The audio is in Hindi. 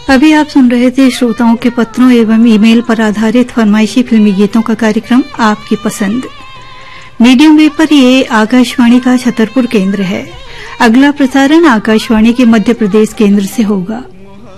अभी आप सुन रहे थे श्रोताओं के पत्रों एवं ईमेल पर आधारित फरमाइशी फिल्मी गीतों का कार्यक्रम आपकी पसंद। मीडियम वेव पर ये आकाशवाणी का छतरपुर केंद्र है। अगला प्रसारण आकाशवाणी के मध्य प्रदेश केंद्र से होगा।